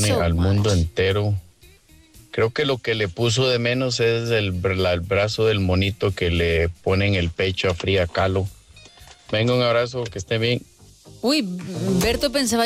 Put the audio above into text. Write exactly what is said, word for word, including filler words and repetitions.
pone eso, al man? mundo entero. Creo que lo que le puso de menos es el, la- el brazo del monito que le pone en el pecho a Frida Kahlo. Venga, un abrazo, que esté bien. Uy, Berto pensaba